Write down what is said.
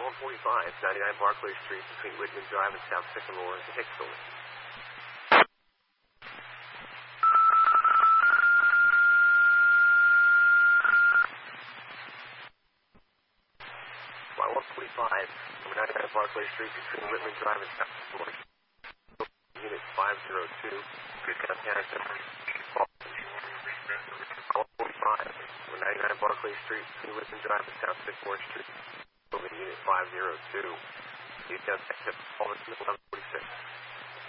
145, 99 Barclay Street between Whitman Drive and South Sycamore is the Hicks Building. Fly 145, 99 Barclay Street between Whitman Drive and South Sycamore. Unit 502, good contact number. 145, 99 Barclay Street between Whitman Drive and South Sycamore Street. Building Unit 502. Details except all the 1146.